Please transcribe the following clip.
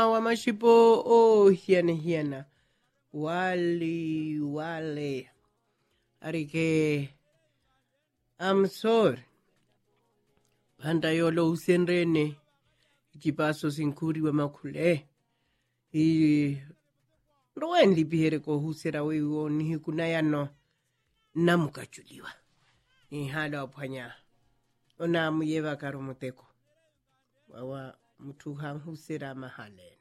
wa mashipo hiena wale arike I'm sorry panda yolo usenrene ikipaso sinkuri wa makule roen lipihere ko husera wewe ni kuna yano namukachuliwa ni hada opanya ona muyeva karumuteko wawa mtu husera mahale